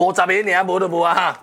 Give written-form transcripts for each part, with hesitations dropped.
50个尔，无就无啊哈。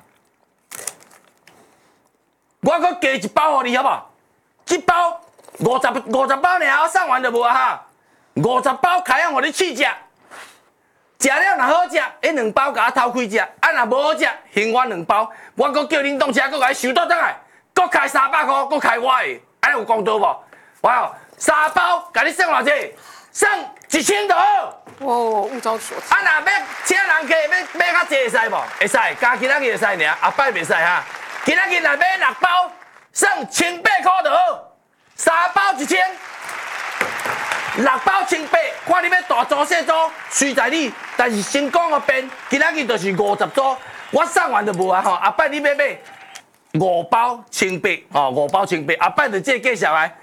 我搁加一包给你好不好？一包50包尔，我送完就无啊哈。50包开样给你试食，食了若好食，迄2包甲我偷开食，啊若无好食，还我2包，我搁叫恁动车搁甲伊收倒转来，搁开300块，搁开我的，安尼有公道无？哇，3包甲你算偌济？算1000就好。 哦，物超所值。 啊，若要请人客要较济会使无？会使，加今仔日会使尔，后摆袂使哈。今仔日若买6包，算1800块就好，3包1000，6包1800。看你要大组小组，随在你。但是先讲个遍，今仔日就是50组，我送完就无啊吼。后摆你要买5包1800，吼5包1800，后摆就这介绍来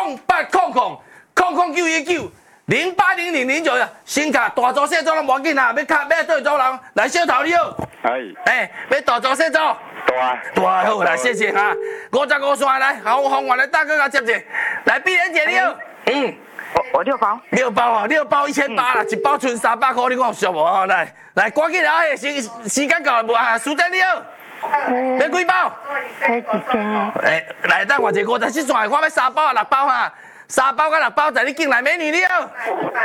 080000980009，先卡大组小组拢无要紧啊，要对组人来小头你好。要大组小组。大好来，谢谢哈。55线来，好，方圆的大哥甲接者，来碧莲姐你好。 我6包。 6包哦，6包1800啦，一包剩300块，你看有俗无吼？来，赶紧啊！时间到无啊？苏珍你好，要几包？来，等我一个57线，看要3包啊6包哈？3包甲6包，在你进来，美女你好。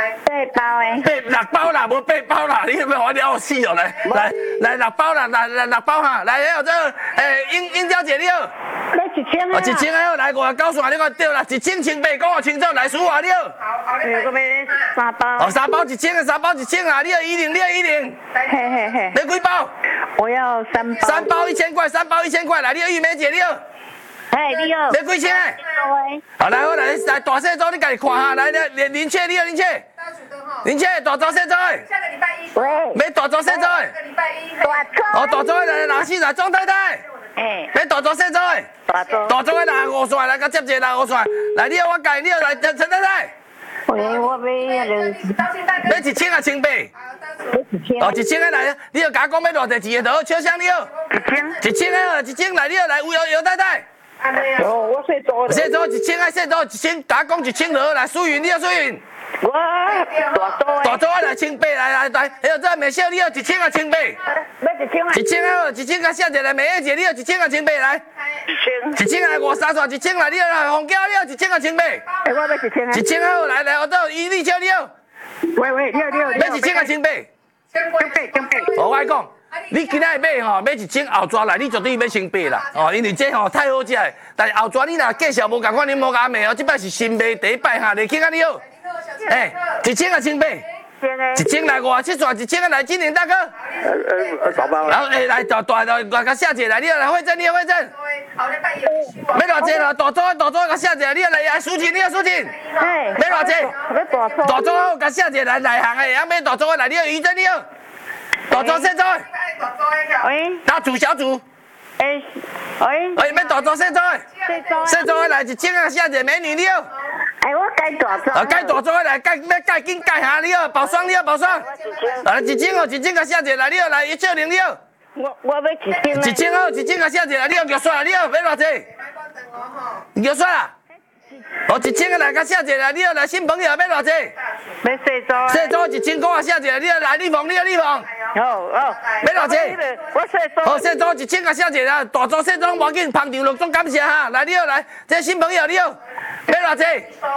8包诶。 6包啦，无8包啦，你要我了死哦！来6包啦，来6包哈，来还有这英娇姐你好。 要1000啊 ！1000个好，来59线你看对啦，10001800，讲我清楚，来数啊你好。 我要3包。 哦，3包1000个，3包1000啦，你要10，你要10。 嘿。 你几包？ 我要3包。 3包1000块，3包1000块，来，你要玉梅姐你好。 你好。 你几千个？好，来大小组你家己看哈，来林雀你好，林雀大组小组的。 下个礼拜一。 喂。 要大组小组的。 下个礼拜一。 哦，大组的来拿去来庄太太。要大组小组的。大组的来55线来，甲接者来55线，来你好我介，你好来陈太太。 喂，我要要1000啊1800。哦，1000个来，你要甲我讲要偌济钱的，就好，笑声你好。1000个好，1000来，你好来姚太太。 我小组。 小组1000个，小组1000，甲我讲1000就好，来苏云你好，苏云。 我大组来1800来，还有这美秀你好1000啊1800。 要1000啊。 1000个好，1000个下者来，美艳姐你好1000啊1800来。1000来53线1000来，你好来红娇你好1000啊1800。 我要1000啊。 1000个好，来我到伊丽秋你好。 喂，你好。 要1000啊1800。我爱讲。你今仔买吼，买1000后抓来，你绝对要先买啦，哦，因为这吼太好食的。但是后抓你若介绍无共款，你无甲买哦，这摆是新买第一摆哈，你听啊你好。1000啊1800。1000来57线，1000个来金莲大哥。然后来大甲下者来，你好来慧珍，你好慧珍。要偌济啦？大组甲下者，你好来苏晴，你好苏晴。要偌济？大组好，甲下者来内行的，要买大组的来，你好于珍，你好。大组小组。 喂。 大组小组。喂，要大组小组。小组的来1000个下者美女你好。 我改大组。 改大组的来，要改紧改下你好，宝霜你好宝霜。来1000哦，1000个下者来，你好来叶少玲你好。 我要1000。 1000好，1000个下者来，你好玉刷你好，要偌济？玉刷啦。哦，1000个来甲下者来，你好来新朋友要偌济？ 要小组。 小组1000块下者，你好来立凤，你好立凤。 好。 要偌济？ 我小组。 好，小组1000个下者啦，大组小组无紧，捧场落总感谢哈。来，你好来，这新朋友你好，要偌济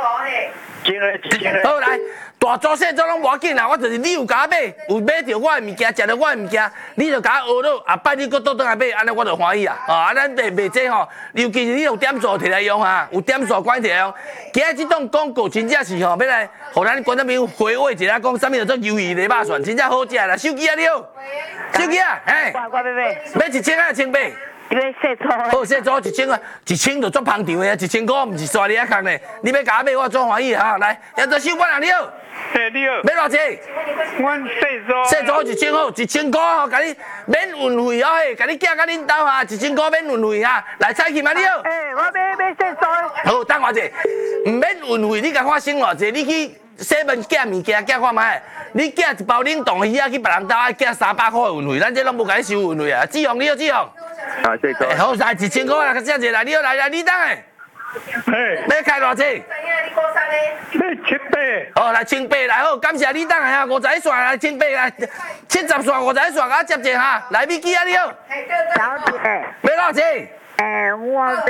？1000。好来，大组小组拢无紧啦，我就是你有甲我买，有买着我的物件，食着我的物件，你就甲我学落，后摆你搁倒转来买，安尼我就欢喜啊。哦，啊，咱卖这吼，尤其是你用点数摕来用哈，有点数关摕来用。今日这档广告真正是吼，要来，互咱观众朋友回味一下，讲啥物叫做鱿鱼泥肉蒜，真正好食啦。手机啊你好，手机啊， 我要买。 要1000啊1800。 要小组。 好，小组1000个，1000就足捧场的啊，1000块毋是刷你啊空的，你要甲我买，我足欢喜哈。来，要做手管啊你好。 你好。 要偌济？ 阮小组1000好，1000块吼，甲你免运费哦嘿，甲你寄到恁兜哈，1000块免运费哈。来，蔡琴啊你好。 我要小组。 好，等我者，唔免运费，你甲我省偌济，你去7-Eleven寄物件寄看卖，你寄一包冷冻鱼啊去别人兜爱寄300块的运费，咱这拢无甲你收运费啊。志宏你好，志宏。 小组。 好，来1000块啦，甲谢者来，你好来，你等诶。要开偌济？ 要700。 好，来1,800来好，感谢你等下50线来1,800来70线50线啊接者哈，来米基啊你好， 小姐， 要多少钱？ 我